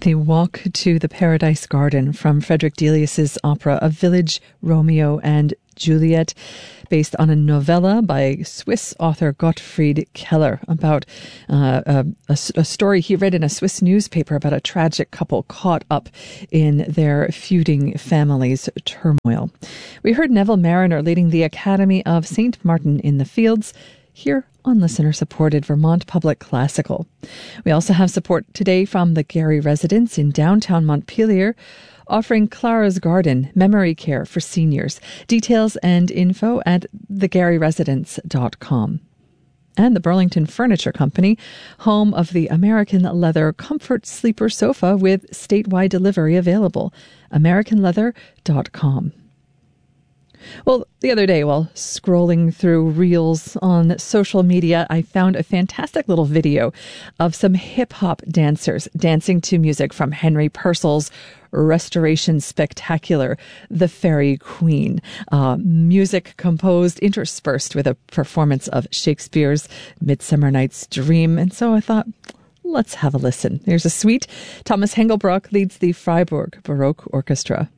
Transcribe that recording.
The Walk to the Paradise Garden from Frederick Delius's opera A Village, Romeo and Juliet, based on a novella by Swiss author Gottfried Keller about a story he read in a Swiss newspaper about a tragic couple caught up in their feuding family's turmoil. We heard Neville Marriner leading the Academy of St. Martin in the Fields here on listener-supported Vermont Public Classical. We also have support today from the Gary Residence in downtown Montpelier, offering Clara's Garden memory care for seniors. Details and info at thegaryresidence.com. And the Burlington Furniture Company, home of the American Leather Comfort Sleeper Sofa with statewide delivery available. AmericanLeather.com. Well, the other day, while scrolling through reels on social media, I found a fantastic little video of some hip-hop dancers dancing to music from Henry Purcell's Restoration Spectacular, The Fairy Queen. Music composed, interspersed with a performance of Shakespeare's Midsummer Night's Dream. And so I thought, let's have a listen. Here's a suite. Thomas Hengelbrock leads the Freiburg Baroque Orchestra.